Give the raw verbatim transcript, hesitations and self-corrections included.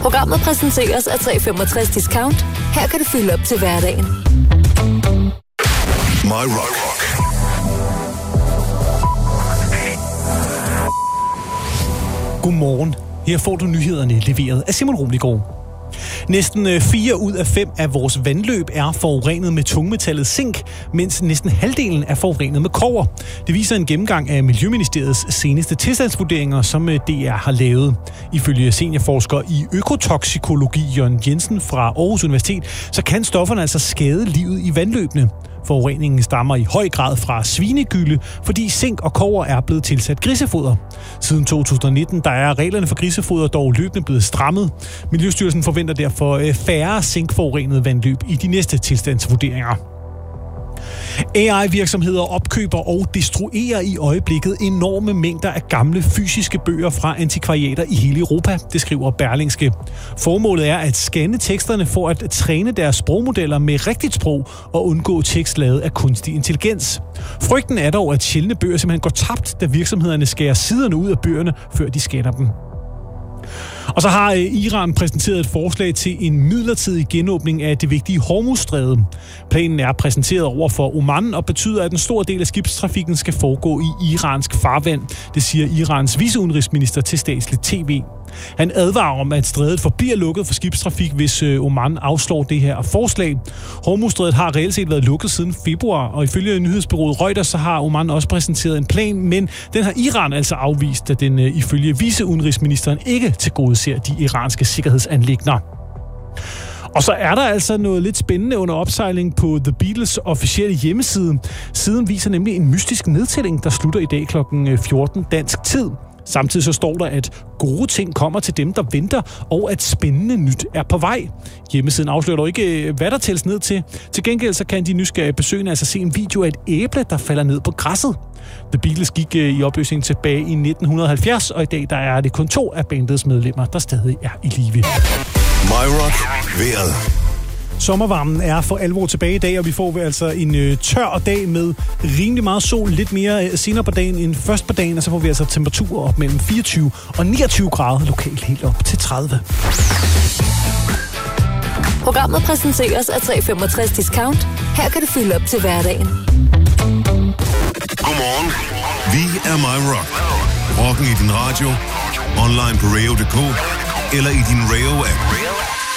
Programmet præsenteres af tre komma femogtres Discount. Her kan du fylde op til hverdagen. My Rock. Godmorgen. Her får du nyhederne leveret af Simon Roligård. Næsten fire ud af fem af vores vandløb er forurenet med tungmetallet zink, mens næsten halvdelen er forurenet med kobber. Det viser en gennemgang af Miljøministeriets seneste tilstandsvurderinger, som D R har lavet. Ifølge seniorforsker i økotoksikologi Jørgen Jensen fra Aarhus Universitet, så kan stofferne altså skade livet i vandløbene. Forureningen stammer i høj grad fra svinegylde, fordi zink og kobber er blevet tilsat grisefoder. Siden to tusind nitten der er reglerne for grisefoder dog løbende blevet strammet. Miljøstyrelsen forventer derfor færre zinkforurenede vandløb i de næste tilstandsvurderinger. A I-virksomheder opkøber og destruerer i øjeblikket enorme mængder af gamle fysiske bøger fra antikvariater i hele Europa, det skriver Berlingske. Formålet er at scanne teksterne for at træne deres sprogmodeller med rigtigt sprog og undgå tekst lavet af kunstig intelligens. Frygten er dog, at sjældne bøger simpelthen går tabt, da virksomhederne skærer siderne ud af bøgerne, før de scanner dem. Og så har Iran præsenteret et forslag til en midlertidig genåbning af det vigtige Hormuzstræde. Planen er præsenteret over for Oman og betyder, at en stor del af skibstrafikken skal foregå i iransk farvand. Det siger Irans viceudenrigsminister til statsligt tv. Han advarer om, at strædet forbliver lukket for skibstrafik, hvis Oman afslår det her forslag. Hormuzstrædet har reelt set været lukket siden februar, og ifølge nyhedsbureauet Reuters så har Oman også præsenteret en plan, men den har Iran altså afvist, da den ifølge viceudenrigsministeren ikke tilgodeser de iranske sikkerhedsanliggender. Og så er der altså noget lidt spændende under opsejling på The Beatles officielle hjemmeside. Siden viser nemlig en mystisk nedtælling, der slutter i dag klokken fjorten dansk tid. Samtidig så står der, at gode ting kommer til dem, der venter, og at spændende nyt er på vej. Hjemmesiden afslører dog ikke, hvad der tælles ned til. Til gengæld så kan de nysgerrige besøgende altså se en video af et æble, der falder ned på græsset. The Beatles gik i opløsning tilbage i nitten halvfjerds, og i dag der er det kun to af bandets medlemmer, der stadig er i live. My Rock. Vejret. Sommervarmen er for alvor tilbage i dag, og vi får altså en øh, tør dag med rimelig meget sol, lidt mere øh, senere på dagen end først på dagen, og så får vi altså temperaturer op mellem fireogtyve og niogtyve grader, lokalt helt op til tredive. Programmet præsenteres af tre komma femogtres Discount. Her kan du fylde op til hverdagen. Godmorgen. Vi er My Rock. Rocken i din radio, online på radio punktum d k eller i din Radio-app.